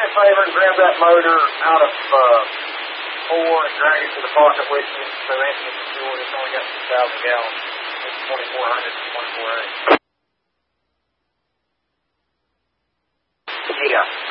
a favor and grab that motor out of 4 and drag it to the pocket with you so Anthony can fuel it. It's only got 2,000 gallons. It's 2,400 to 24A. Yeah.